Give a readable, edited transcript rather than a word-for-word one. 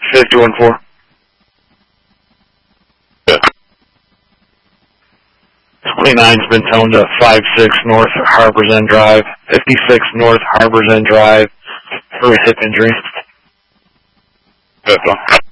51-4. Good. 29's been toned to 56 North Harbor's End Drive, 56 North Harbor's End Drive for a hip injury. Good one.